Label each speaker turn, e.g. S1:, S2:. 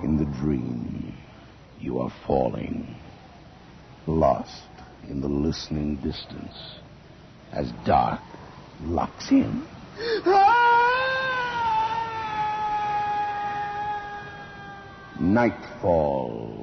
S1: In the dream, you are falling, lost in the listening distance, as dark locks in. Nightfall.